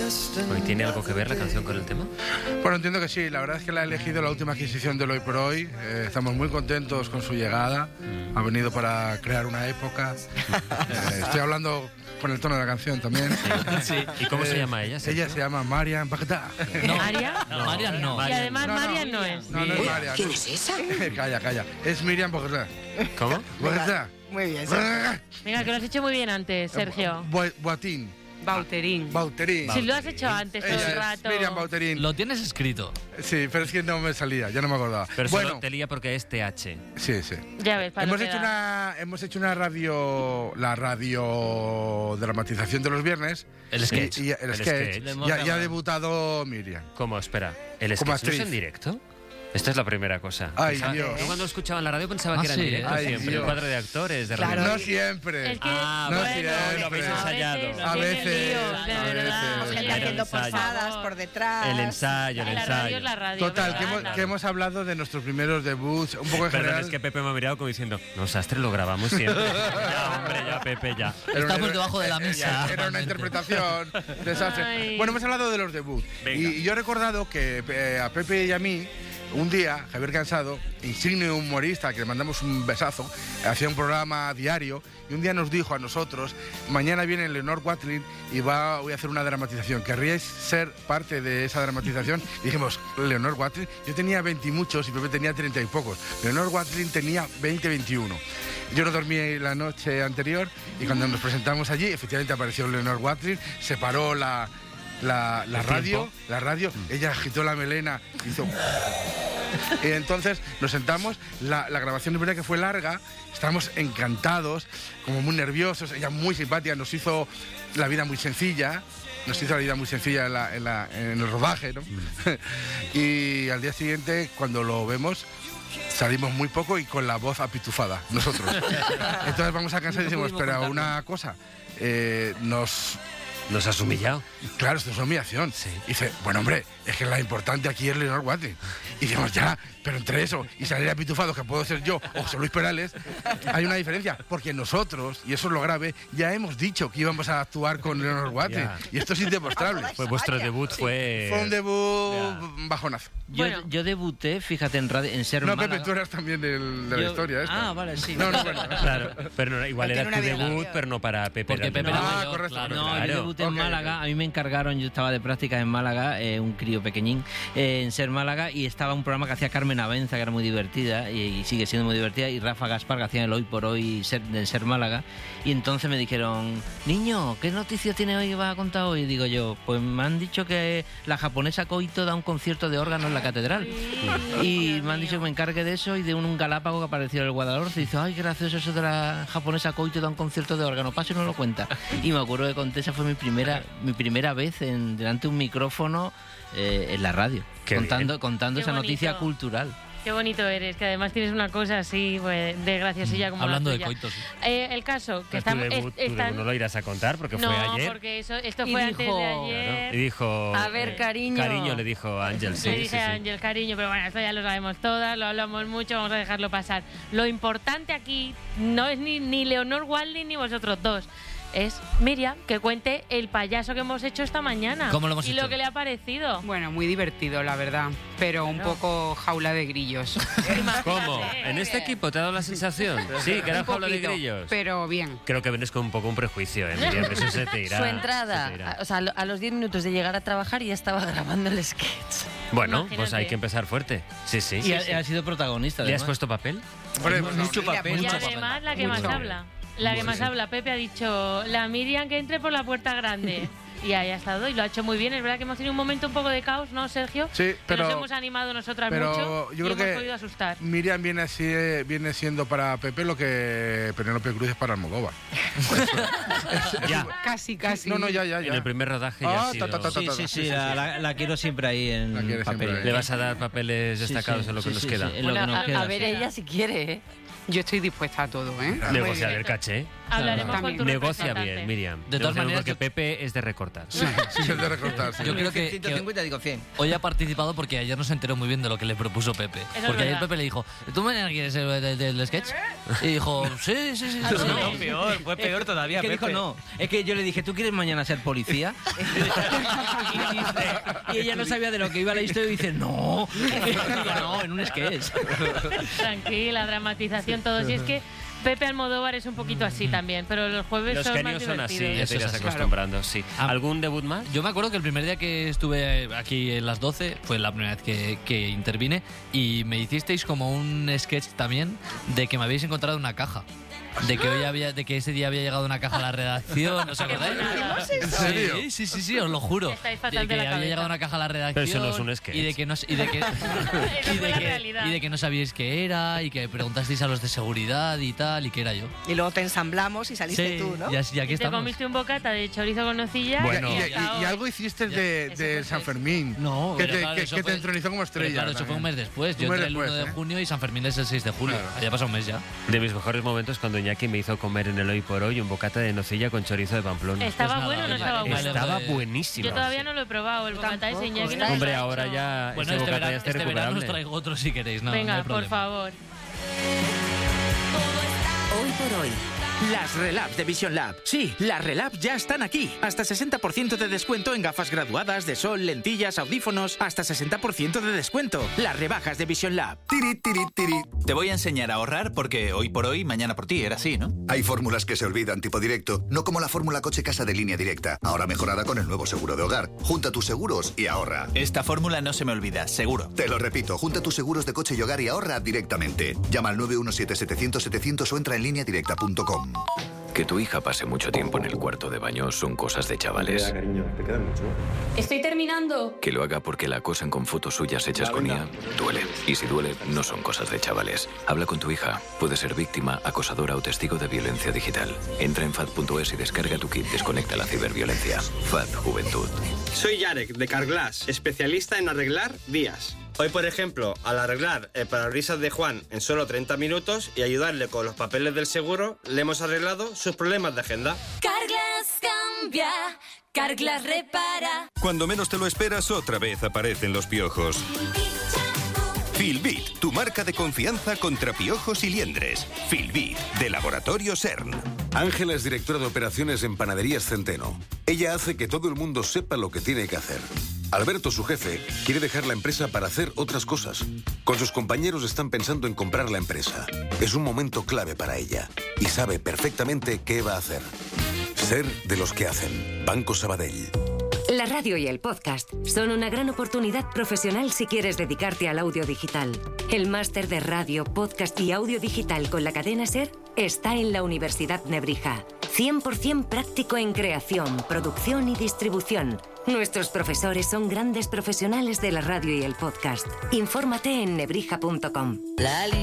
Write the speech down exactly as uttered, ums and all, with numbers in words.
¿Hoy tiene algo que ver la canción con el tema? Bueno, entiendo que sí. La verdad es que la ha elegido la última adquisición del Hoy por Hoy. Eh, estamos muy contentos con su llegada. Mm. Ha venido para crear una época. Eh, estoy hablando con el tono de la canción también. Sí. Sí. ¿Y cómo eh, se llama ella? ¿Sí? Ella se llama Marian Bagdad. No. ¿Marian? No, Marian no. Y además no, no, Marian no es. No, no es Marian. ¿Quién es esa? Calla, calla. Es Miriam Bagdad. ¿Cómo? Bagdad. Muy bien. Sí. Venga, que lo has hecho muy bien antes, Sergio. Boatín. Bauterín. Bauterín. Si lo has hecho antes todo el rato. Miriam Bauterín. Lo tienes escrito. Sí, pero es que no me salía, ya no me acordaba. Pero bueno, solo te lía porque es T H. Sí, sí. Ya ves, para hemos hecho una hemos hecho una radio, la radio dramatización de los viernes. El sketch. Y, y el, el sketch. sketch. Ya, ya ha debutado Miriam. ¿Cómo? Espera. ¿El Como sketch no es actriz. en directo? Esta es la primera cosa. Ay, Pensaba- Dios. Yo cuando escuchaba en la radio pensaba Ah, que era en sí, directo ay, siempre. Dios. El cuadro de actores, de Claro. radio. No siempre. Es que, Ah, no bueno, siempre. lo habéis a ensayado. veces, A tiene veces, líos, de a verdad. veces. Gente Oye, haciendo ensayo. posadas por detrás. El ensayo, el La ensayo. radio es la radio. Total, que ¿verdad? hemos, que hemos hablado de nuestros primeros debuts, un poco en Perdón, general. es que Pepe me ha mirado como diciendo, no, Sastre, lo grabamos siempre. Ya, hombre, ya, Pepe, ya. Era una- Estamos debajo de la era- mesa. Era una interpretación desastre. Ay. Bueno, hemos hablado de los debuts. Venga. Y, y yo he recordado que eh, a Pepe y a mí, un día, Javier Cansado, insigne humorista, que le mandamos un besazo, hacía un programa diario y un día nos dijo a nosotros, mañana viene Leonor Watling y va, voy a hacer una dramatización. ¿Querríais ser parte de esa dramatización? Y dijimos, Leonor Watling, yo tenía veinte y muchos y Pepe tenía treinta y pocos. Leonor Watling tenía veinte, veintiuno. Yo no dormí la noche anterior y cuando nos presentamos allí, efectivamente apareció Leonor Watling, se paró la... La, la ¿El radio, tiempo? la radio, ella agitó la melena, hizo... Y entonces nos sentamos, la, la grabación es verdad que fue larga, estábamos encantados, como muy nerviosos, ella muy simpática, nos hizo la vida muy sencilla, nos hizo la vida muy sencilla en, la- en la- en el rodaje, ¿no? Y al día siguiente, cuando lo vemos, salimos muy poco y con la voz apitufada, nosotros. Entonces vamos a cansar y decimos, pero una cosa, eh, nos... ¿Nos has humillado? Claro, esto es una humillación. Sí. Y dice, bueno, hombre, es que la importante aquí es Leonor Watling. Y decimos, ya, pero entre eso y salir apitufados, que puedo ser yo o José Luis Perales, hay una diferencia. Porque nosotros, y eso es lo grave, ya hemos dicho que íbamos a actuar con Leonor Watling. Ya. Y esto es indemostrable. Pues vuestro debut fue... Fue un debut Ya. bajonazo. Yo, Bueno. yo debuté, fíjate, en, radio, en Ser No, Málaga. Pepe, tú eras también del- de la Yo- historia esta. Ah, vale, sí. No, no, bueno. Claro, pero no, igual Pero era tiene tu una debut, biografía. pero no para Pepe. Porque era Pepe tu era Ah, mayor, correcto, claro. correcto. No, Claro. yo debuté en Ok, Málaga. ok. A mí me encargaron, yo estaba de prácticas en Málaga, eh, un crío pequeñín, eh, en Ser Málaga, y estaba un programa que hacía Carmen Avenza, que era muy divertida, y, y sigue siendo muy divertida, y Rafa Gaspar, que hacía el Hoy por Hoy ser, del Ser Málaga. Y entonces me dijeron, niño, ¿qué noticia tiene hoy que vas a contar hoy? Y digo yo, pues me han dicho que la japonesa Koito da un concierto de órgano en la catedral. Y me han dicho que me encargue de eso y de un, un galápago que apareció en el Guadalhorce. Y dice, ay, gracioso eso de la japonesa Koito da un concierto de órgano. Paso y no lo cuenta. Y me acuerdo que conté, esa fue mi primera, mi primera vez en, delante de un micrófono eh, en la radio. Qué Contando, bien. contando Qué esa noticia bonito. cultural. Qué bonito eres, que además tienes una cosa así pues, de graciosilla como Hablando la de tuya. coitos. Eh, el caso, que Pero estamos... tu debut, tu están- debut no lo irás a contar porque no, fue ayer. porque eso, esto Y fue antes de dijo- ayer. Y dijo... A ver, eh, cariño. Cariño le dijo a Ángel, sí, Le sí, dije sí. a Ángel, cariño, pero bueno, esto ya lo sabemos todas, lo hablamos mucho, vamos a dejarlo pasar. Lo importante aquí no es ni, ni Leonor Watling ni vosotros dos. Es Miriam, que cuente el payaso que hemos hecho esta mañana. ¿Cómo lo hemos y hecho? lo que le ha parecido. Bueno, muy divertido, la verdad, pero un Claro. poco jaula de grillos. Imagínate. ¿Cómo? ¿En este equipo te ha dado la sensación? Sí, que era Un jaula de poquito, grillos. pero bien. Creo que vienes con un poco un prejuicio, ¿eh, Miriam? Eso se te irá. Su se te entrada, irá. a- o sea, a lo- a los diez minutos de llegar a trabajar ya estaba grabando el sketch. Bueno, pues Imagínate. hay que empezar fuerte. Sí, sí. Y ha, ha sido protagonista. ¿Le has además. puesto papel? Hombre, pues no. Mucho Mira, papel. Y mucho además papel. la que más Mucho. habla. La que Bueno, más sí. habla, Pepe ha dicho, la Miriam que entre por la puerta grande. Y ahí ha estado y lo ha hecho muy bien. Es verdad que hemos tenido un momento un poco de caos, ¿no, Sergio? Sí, Que pero- nos hemos animado nosotras pero mucho yo y creo hemos que podido asustar. Miriam viene, así, viene siendo para Pepe lo que Penélope Cruz es para Almodóvar. Ya. Casi, casi. No, no, ya, ya, ya. En el primer rodaje ya Ah, ha sido... ta, ta, ta, ta, Sí, ta. sí, Sí, sí, sí, la, sí. la- la quiero siempre ahí en La quiere siempre papel. ahí. ¿Le vas a dar papeles Sí, sí, destacados en lo que sí, nos sí, queda? sí, en lo Bueno, que nos a, queda, a ver sí. ella si quiere, ¿eh? Yo estoy dispuesta a todo, ¿eh? Negociar el caché. Hablaremos Claro. con tu Negocia representante. bien, Miriam. De todas Negociamos maneras, porque yo- Pepe es de recortar. Sí, sí, es de recortar. sí. Yo creo que, ciento que cincuenta digo cien. hoy ha participado porque ayer no se enteró muy bien de lo que le propuso Pepe. es Porque ayer verdad. Pepe le dijo, ¿tú mañana quieres ser del, del sketch? Y dijo, sí, sí, sí. sí, sí". No, peor, fue peor todavía, Es que dijo no. Es que yo le dije, ¿tú quieres mañana ser policía? y, dice- y ella no sabía de lo que iba la historia y dice, no. Y digo, no, en un sketch. Tranquila, dramatización, todo. Si es que Pepe Almodóvar es un poquito así también, pero los jueves Los son más genios son así, divertidos. ya Eso te es irás así. acostumbrando, sí. Ah. ¿Algún debut más? Yo me acuerdo que el primer día que estuve aquí en las doce fue la primera vez que, que intervine y me hicisteis como un sketch también de que me habéis encontrado una caja. De que hoy había, de que ese día había llegado una caja a la redacción, ¿os acordáis? ¿En serio? Sí, sí, sí, sí, os lo juro. Estáis fatal de que de la había cabeza. llegado una caja a la redacción. Pero eso no es un sketch. Y de que no, y de que, Esa y fue de la que, realidad. y de que no sabíais qué era y que preguntasteis a los de seguridad y tal y que era yo. Y luego te ensamblamos y saliste Sí, tú, ¿no? y así- y aquí Y te estamos. comiste un bocata de chorizo con nocilla. Bueno. Y, y y- hasta y hoy. algo hiciste de, Ese de fue San el- No, Fermín, que pero te, claro, que- eso que fue- te entronizó como Pero estrella. claro, eso fue un mes también. después. Yo Un mes entré el uno después, de ¿eh? junio y San Fermín es el seis de julio. Claro. Ya pasa un mes ya. De mis mejores momentos cuando Iñaki me hizo comer en el Hoy por Hoy un bocata de nocilla con chorizo de Pamplona. ¿Estaba Pues nada, bueno o no vale, estaba vale. bueno? Estaba de- buenísimo. Yo todavía no lo he probado, el Yo bocata ese tampoco. Iñaki no Hombre, lo ha ahora hecho. ya Bueno, ese este, bocata verano, ya está este verano os recuperable. traigo otro si queréis. No, no Venga, hay por problema. favor. Hoy por hoy. Las Relabs de Vision Lab. Sí, las Relabs ya están aquí. Hasta sesenta por ciento de descuento en gafas graduadas, de sol, lentillas, audífonos. Hasta sesenta por ciento de descuento. Las rebajas de Vision Lab. Tiri, tiri, tiri. Te voy a enseñar a ahorrar porque hoy por hoy, mañana por ti, era así, ¿no? Hay fórmulas que se olvidan tipo directo, no como la fórmula coche-casa de Línea Directa, ahora mejorada con el nuevo seguro de hogar. Junta tus seguros y ahorra. Esta fórmula no se me olvida, seguro. Te lo repito, junta tus seguros de coche y hogar y ahorra directamente. Llama al nueve uno siete setecientos setecientos o entra en línea directa punto com. Que tu hija pase mucho tiempo en el cuarto de baño son cosas de chavales. Estoy terminando. Que lo haga porque la acosan con fotos suyas hechas con I A, duele. Y si duele, no son cosas de chavales. Habla con tu hija. Puede ser víctima, acosadora o testigo de violencia digital. Entra en fad punto es y descarga tu kit Desconecta la ciberviolencia. F A D Juventud. Soy Yarek, de Carglass, especialista en arreglar vías. Hoy, por ejemplo, al arreglar el parabrisas de Juan en solo treinta minutos y ayudarle con los papeles del seguro, le hemos arreglado sus problemas de agenda. Carglass cambia, Carglass repara. Cuando menos te lo esperas, otra vez aparecen los piojos. Filbit, tu marca de confianza contra piojos y liendres. Filbit, de Laboratorio CERN. Ángela es directora de operaciones en Panaderías Centeno. Ella hace que todo el mundo sepa lo que tiene que hacer. Alberto, su jefe, quiere dejar la empresa para hacer otras cosas. Con sus compañeros están pensando en comprar la empresa. Es un momento clave para ella y sabe perfectamente qué va a hacer. Ser de los que hacen. Banco Sabadell. La radio y el podcast son una gran oportunidad profesional si quieres dedicarte al audio digital. El máster de radio, podcast y audio digital con la cadena SER está en la Universidad Nebrija. cien por ciento práctico en creación, producción y distribución. Nuestros profesores son grandes profesionales de la radio y el podcast. Infórmate en nebrija punto com.